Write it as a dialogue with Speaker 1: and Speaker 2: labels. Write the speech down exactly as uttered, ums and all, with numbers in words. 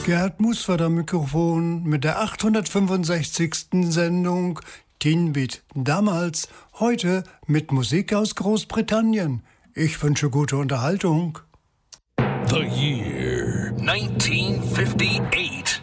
Speaker 1: Gerd Musvader am Mikrofon mit der achthundertfünfundsechzigsten Sendung Teen Beat. Damals, heute mit Musik aus Großbritannien. Ich wünsche gute Unterhaltung.
Speaker 2: The year nineteen fifty-eight.